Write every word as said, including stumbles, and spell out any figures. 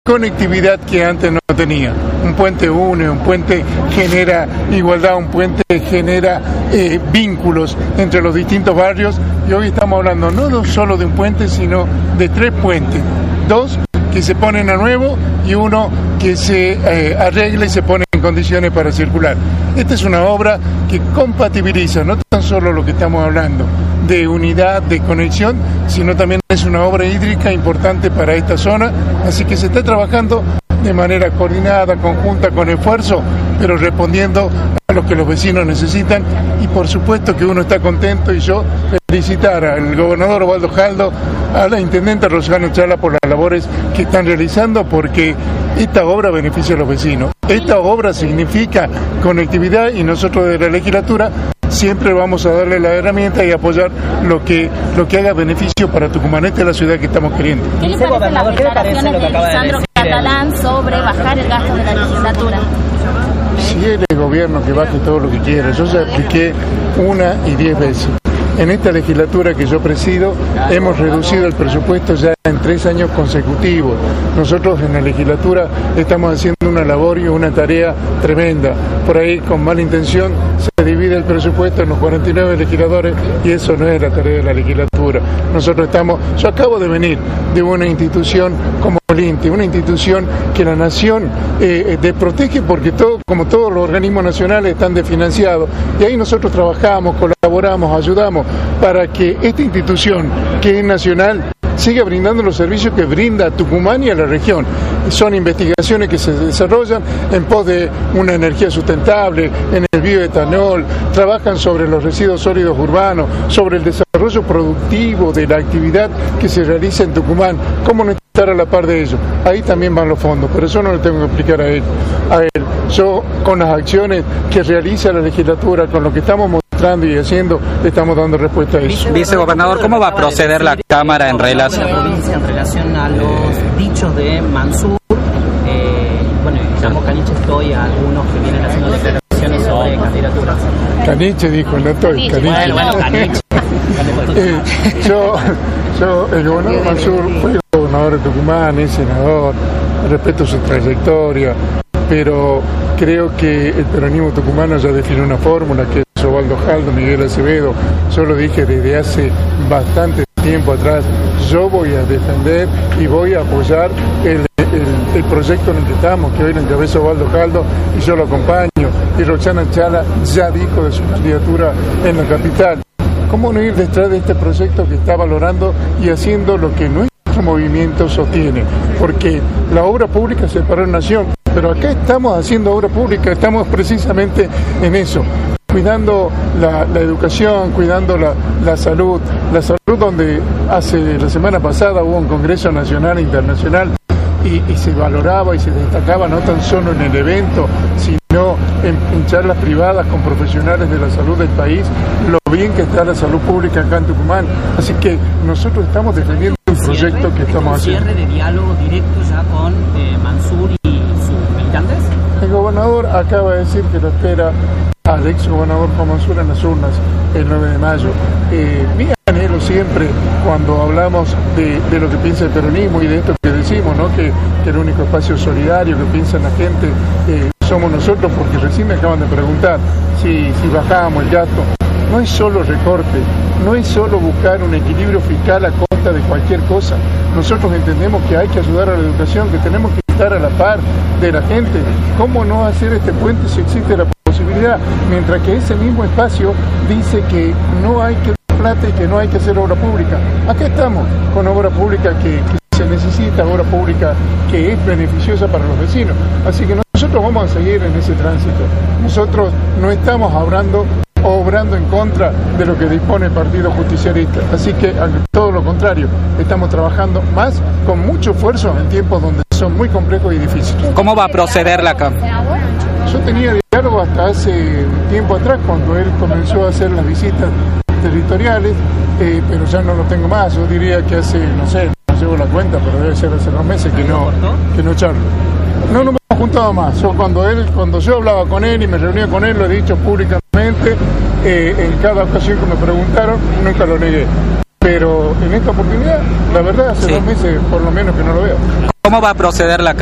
conectividad que antes no tenía. Un puente une, un puente genera igualdad, un puente genera eh, vínculos entre los distintos barrios, y hoy estamos hablando no solo de un puente, sino de tres puentes, dos que se ponen a nuevo y uno que se eh, arregla y se pone en condiciones para circular. Esta es una obra que compatibiliza no tan solo lo que estamos hablando de unidad, de conexión, sino también es una obra hídrica importante para esta zona, así que se está trabajando de manera coordinada, conjunta, con esfuerzo, pero respondiendo a lo que los vecinos necesitan, y por supuesto que uno está contento, y yo felicitar al gobernador Osvaldo Jaldo, a la intendente Rosana Chala por las labores que están realizando, porque esta obra beneficia a los vecinos. Esta obra significa conectividad, y nosotros de la legislatura siempre vamos a darle la herramienta y apoyar lo que lo que haga beneficio para Tucumán. Esta es la ciudad que estamos queriendo. ¿Qué le parecen las declaraciones de Lisandro Catalán sobre bajar el gasto de la legislatura? Si él es gobierno, que baje todo lo que quiera. Yo ya expliqué una y diez veces. En esta legislatura que yo presido hemos reducido el presupuesto ya en tres años consecutivos. Nosotros en la legislatura estamos haciendo una labor y una tarea tremenda. Por ahí, con mala intención, se divide el presupuesto en los cuarenta y nueve legisladores, y eso no es la tarea de la legislatura. Nosotros estamos, yo acabo de venir de una institución como el I N T E, una institución que la nación eh, desprotege, porque todo, como todos los organismos nacionales están desfinanciados, y ahí nosotros trabajamos, colaboramos, ayudamos para que esta institución, que es nacional, siga brindando los servicios que brinda a Tucumán y a la región. Son investigaciones que se desarrollan en pos de una energía sustentable, en el bioetanol, trabajan sobre los residuos sólidos urbanos, sobre el desarrollo productivo de la actividad que se realiza en Tucumán. ¿Cómo no estar a la par de ello? Ahí también van los fondos, pero eso no lo tengo que explicar a él. A él. Yo, con las acciones que realiza la legislatura, con lo que estamos mostrando y haciendo, le estamos dando respuesta a eso. Vicegobernador, ¿cómo va a proceder la Cámara en relación la provincia en relación a los dichos de Mansur? Eh, bueno, llamo Caniche estoy a algunos que vienen haciendo declaraciones sobre candidaturas. Caniche dijo, no estoy, Caniche. Bueno, bueno, Caniche. eh, yo, yo, el gobernador Mansur fue gobernador de Tucumán, es senador, respeto su trayectoria, pero creo que el peronismo tucumano ya define una fórmula, que es Osvaldo Jaldo, Miguel Acevedo. Yo lo dije desde hace bastante tiempo atrás. Yo voy a defender y voy a apoyar el, el, el proyecto en el que estamos, que hoy lo encabeza Osvaldo Jaldo y yo lo acompaño. Y Rosana Chala ya dijo de su candidatura en la capital. ¿Cómo no ir detrás de este proyecto que está valorando y haciendo lo que nuestro movimiento sostiene? Porque la obra pública se paró en Nación, pero acá estamos haciendo obra pública, estamos precisamente en eso, cuidando la, la educación, cuidando la, la salud, la salud donde hace la semana pasada hubo un Congreso Nacional e Internacional y, y se valoraba y se destacaba no tan solo en el evento, sino en, en charlas privadas con profesionales de la salud del país, lo bien que está la salud pública acá en Tucumán. Así que nosotros estamos defendiendo un proyecto que estamos haciendo. ¿Cierre de diálogo directo ya con eh, Mansur y sus militantes? El gobernador acaba de decir que lo espera al ex gobernador Juan Mansur en las urnas el nueve de mayo. Eh, mi anhelo siempre, cuando hablamos de, de lo que piensa el peronismo y de esto que decimos, ¿no? que, que el único espacio solidario que piensa la gente eh, somos nosotros, porque recién me acaban de preguntar si, si bajamos el gasto. No es solo recorte, no es solo buscar un equilibrio fiscal a costa de cualquier cosa. Nosotros entendemos que hay que ayudar a la educación, que tenemos que estar a la par de la gente. ¿Cómo no hacer este puente si existe la posibilidad? Mientras que ese mismo espacio dice que no hay que dar plata y que no hay que hacer obra pública. Acá estamos con obra pública que, que se necesita, obra pública que es beneficiosa para los vecinos. Así que nosotros vamos a seguir en ese tránsito. Nosotros no estamos hablando obrando en contra de lo que dispone el Partido Justicialista. Así que, todo lo contrario, estamos trabajando más con mucho esfuerzo en tiempos donde son muy complejos y difíciles. ¿Cómo va a proceder la Cámara? Yo tenía diálogo hasta hace tiempo atrás, cuando él comenzó a hacer las visitas territoriales, eh, pero ya no lo tengo más. Yo diría que hace, no sé, no llevo la cuenta, pero debe ser hace dos meses que no, que no charlo. No, no me he juntado más. Yo, cuando él, cuando yo hablaba con él y me reunía con él, lo he dicho públicamente, eh, en cada ocasión que me preguntaron, nunca lo negué. Pero pero en esta oportunidad, la verdad, hace Sí. dos meses por lo menos que no lo veo. ¿Cómo va a proceder la